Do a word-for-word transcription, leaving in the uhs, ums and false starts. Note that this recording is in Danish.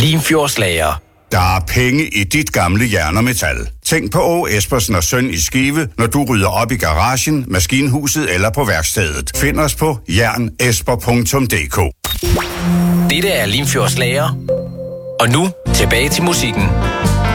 Limfjordslager. Der er penge i dit gamle jern og metal. Tænk på Å Espersen og Søn i Skive, når du rydder op i garagen, maskinhuset eller på værkstedet. Find os på jernesper punktum d k. Dette er Limfjordslager. Og nu tilbage til musikken.